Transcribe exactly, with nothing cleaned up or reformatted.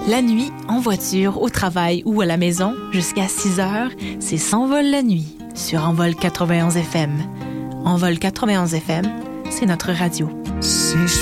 La nuit, en voiture, au travail ou à la maison, jusqu'à six heures, c'est S'envole la nuit sur Envol quatre-vingt-onze F M. Envol quatre-vingt-onze F M, c'est notre radio. Si je